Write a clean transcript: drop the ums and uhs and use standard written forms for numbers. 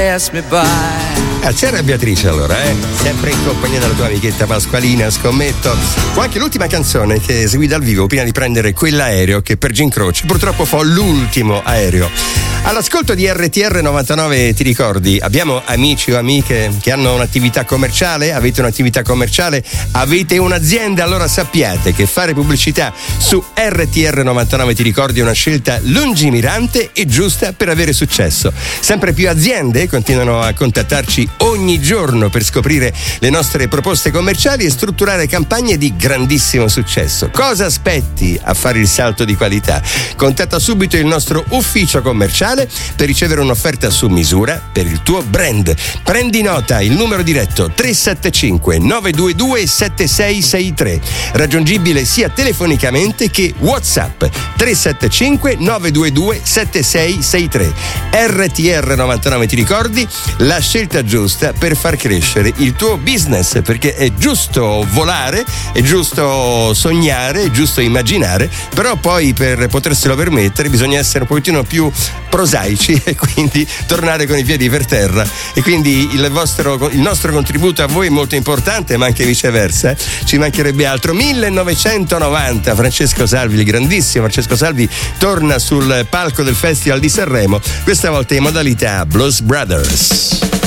pass me by. C'era Beatrice allora, sempre in compagnia della tua amichetta Pasqualina, scommetto. Con anche l'ultima canzone che eseguì dal vivo prima di prendere quell'aereo che per Jim Croce purtroppo fu l'ultimo aereo. All'ascolto di RTR 99, ti ricordi? Abbiamo amici o amiche che hanno un'attività commerciale? Avete un'attività commerciale? Avete un'azienda? Allora sappiate che fare pubblicità su RTR 99, ti ricordi, è una scelta lungimirante e giusta per avere successo. Sempre più aziende continuano a contattarci ogni giorno per scoprire le nostre proposte commerciali e strutturare campagne di grandissimo successo. Cosa aspetti a fare il salto di qualità? Contatta subito il nostro ufficio commerciale per ricevere un'offerta su misura per il tuo brand. Prendi nota, il numero diretto 375 922 7663, raggiungibile sia telefonicamente che WhatsApp 375 922 7663. RTR 99, ti ricordi? La scelta giusta per far crescere il tuo business, perché è giusto volare, è giusto sognare, è giusto immaginare, però poi per poterselo permettere bisogna essere un pochettino più prosaici e quindi tornare con i piedi per terra, e quindi il nostro contributo a voi è molto importante, ma anche viceversa, ci mancherebbe altro. 1990, Francesco Salvi, il grandissimo Francesco Salvi, torna sul palco del Festival di Sanremo, questa volta in modalità Blues Brothers.